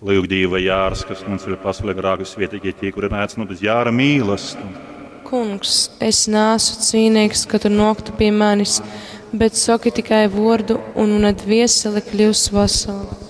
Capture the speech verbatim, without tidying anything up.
Lūk, Dieva jārs, kas mums ir pasaulē grākus vietīgie tie, kuri nāc no bez jāra mīlestību. Kungs, es neesmu cīnīgs, ka tu noktu pie manis, bet saki tikai vārdu, un mana dviesele kļūs vesela.